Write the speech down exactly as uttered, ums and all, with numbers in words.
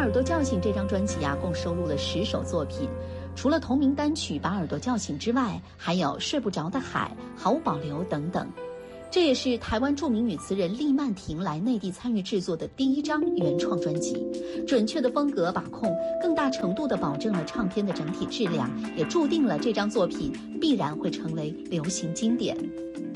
耳朵叫醒》这张专辑啊，共收录了十首作品。除了同名单曲《把耳朵叫醒》之外，还有《睡不着的海》《毫无保留》等等。这也是台湾著名女词人厉曼婷来内地参与制作的第一张原创专辑。准确的风格把控，更大程度地保证了唱片的整体质量，也注定了这张作品必然会成为流行经典。